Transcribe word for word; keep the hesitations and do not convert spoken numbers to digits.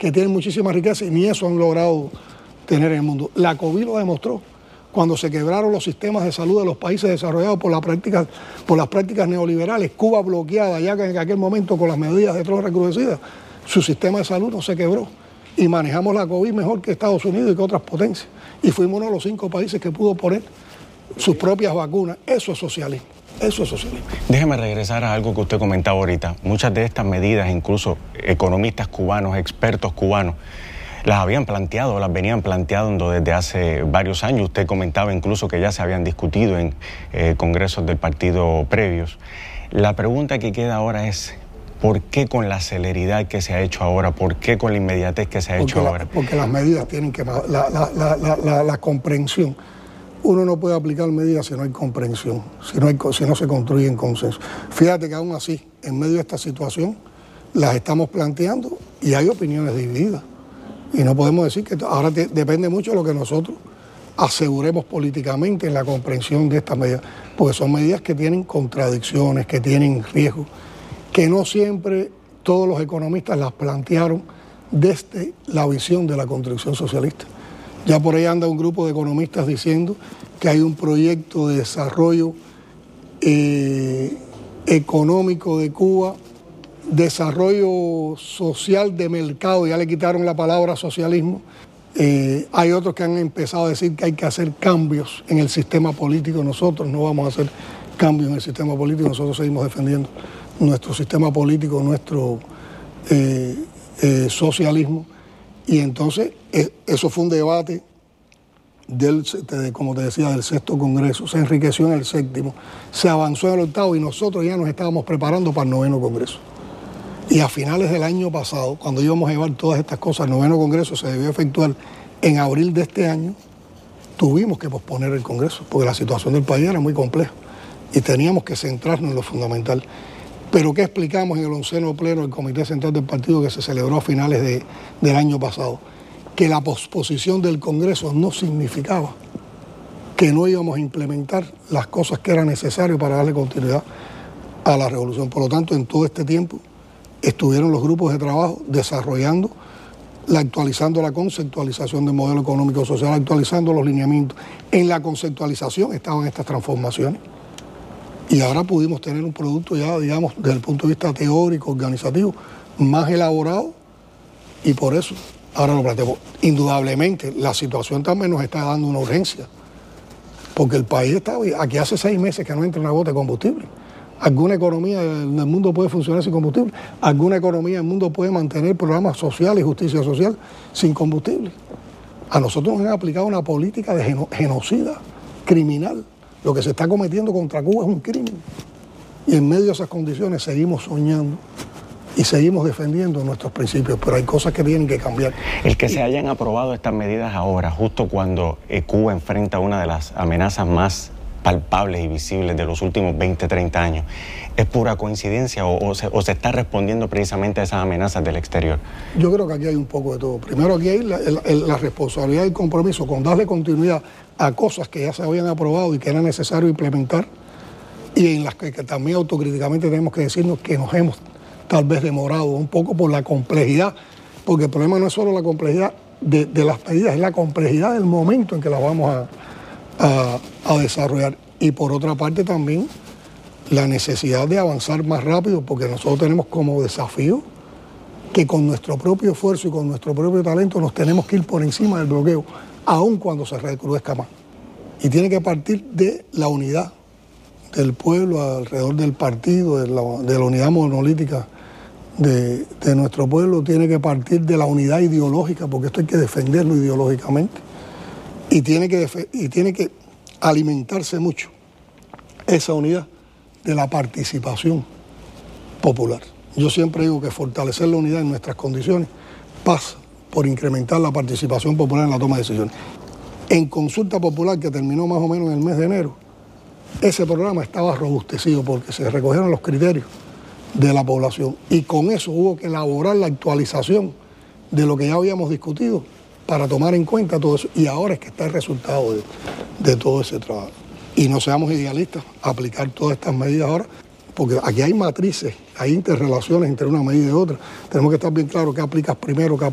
que tienen muchísima riqueza y ni eso han logrado tener en el mundo. La COVID lo demostró. Cuando se quebraron los sistemas de salud de los países desarrollados por, la práctica, por las prácticas neoliberales, Cuba bloqueada ya que en aquel momento con las medidas de tropas recrudecidas, su sistema de salud no se quebró. Y manejamos la COVID mejor que Estados Unidos y que otras potencias. Y fuimos uno de los cinco países que pudo poner sus propias vacunas. Eso es socialismo. Eso es socialismo. Déjeme regresar a algo que usted comentaba ahorita. Muchas de estas medidas, incluso economistas cubanos, expertos cubanos, las habían planteado, las venían planteando desde hace varios años. Usted comentaba incluso que ya se habían discutido en eh, congresos del partido previos. La pregunta que queda ahora es, ¿por qué con la celeridad que se ha hecho ahora? ¿Por qué con la inmediatez que se ha porque hecho la, ahora? Porque las medidas tienen que... La, la, la, la, la, la comprensión. Uno no puede aplicar medidas si no hay comprensión, si no, hay, si no se construye en consenso. Fíjate que aún así, en medio de esta situación, las estamos planteando y hay opiniones divididas. Y no podemos decir que ahora te, depende mucho de lo que nosotros aseguremos políticamente en la comprensión de estas medidas, porque son medidas que tienen contradicciones, que tienen riesgos, que no siempre todos los economistas las plantearon desde la visión de la construcción socialista. Ya por ahí anda un grupo de economistas diciendo que hay un proyecto de desarrollo eh, económico de Cuba, desarrollo social de mercado, ya le quitaron la palabra socialismo. Eh, hay otros que han empezado a decir que hay que hacer cambios en el sistema político. Nosotros no vamos a hacer cambios en el sistema político, nosotros seguimos defendiendo nuestro sistema político, nuestro eh, eh, socialismo. Y entonces eh, eso fue un debate del, de, como te decía, del sexto congreso, se enriqueció en el séptimo, se avanzó en el octavo y nosotros ya nos estábamos preparando para el noveno congreso. Y a finales del año pasado, cuando íbamos a llevar todas estas cosas, el noveno congreso se debió efectuar en abril de este año, tuvimos que posponer el congreso, porque la situación del país era muy compleja y teníamos que centrarnos en lo fundamental. Pero ¿qué explicamos en el onceno pleno del Comité Central del Partido que se celebró a finales de, del año pasado? Que la posposición del Congreso no significaba que no íbamos a implementar las cosas que era necesario para darle continuidad a la revolución. Por lo tanto, en todo este tiempo estuvieron los grupos de trabajo desarrollando, la, actualizando la conceptualización del modelo económico social, actualizando los lineamientos. En la conceptualización estaban estas transformaciones. Y ahora pudimos tener un producto ya, digamos, desde el punto de vista teórico, organizativo, más elaborado y por eso ahora lo planteamos. Indudablemente, la situación también nos está dando una urgencia, porque el país está, aquí hace seis meses que no entra una gota de combustible. ¿Alguna economía en el mundo puede funcionar sin combustible? ¿Alguna economía en el mundo puede mantener programas sociales y justicia social sin combustible? A nosotros nos han aplicado una política de geno, genocida, criminal. Lo que se está cometiendo contra Cuba es un crimen. Y en medio de esas condiciones seguimos soñando y seguimos defendiendo nuestros principios, pero hay cosas que tienen que cambiar. El que se hayan aprobado estas medidas ahora, justo cuando eh, Cuba enfrenta una de las amenazas más palpables y visibles de los últimos veinte, treinta años, ¿es pura coincidencia o, o, se, o se está respondiendo precisamente a esas amenazas del exterior? Yo creo que aquí hay un poco de todo. Primero aquí hay la, la, la responsabilidad y el compromiso con darle continuidad a cosas que ya se habían aprobado y que era necesario implementar y en las que, que también autocríticamente tenemos que decirnos que nos hemos tal vez demorado un poco por la complejidad, porque el problema no es solo la complejidad de, de las medidas, es la complejidad del momento en que las vamos a, a, a desarrollar. Y por otra parte también la necesidad de avanzar más rápido, porque nosotros tenemos como desafío que con nuestro propio esfuerzo y con nuestro propio talento nos tenemos que ir por encima del bloqueo, aun cuando se recrudezca más. Y tiene que partir de la unidad del pueblo alrededor del partido, de la, de la unidad monolítica de, de nuestro pueblo, tiene que partir de la unidad ideológica, porque esto hay que defenderlo ideológicamente, y tiene que, y tiene que alimentarse mucho esa unidad de la participación popular. Yo siempre digo que fortalecer la unidad en nuestras condiciones pasa por incrementar la participación popular en la toma de decisiones. En consulta popular, que terminó más o menos en el mes de enero, ese programa estaba robustecido porque se recogieron los criterios de la población y con eso hubo que elaborar la actualización de lo que ya habíamos discutido para tomar en cuenta todo eso. Y ahora es que está el resultado de, de todo ese trabajo. Y no seamos idealistas, aplicar todas estas medidas ahora, porque aquí hay matrices, hay interrelaciones entre una medida y otra. Tenemos que estar bien claros qué aplicas primero, qué